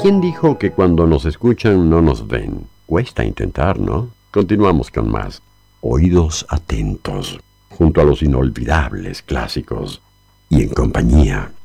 ¿Quién dijo que cuando nos escuchan no nos ven? Cuesta intentar, ¿no? Continuamos con más. Oídos atentos, junto a los inolvidables clásicos y en compañía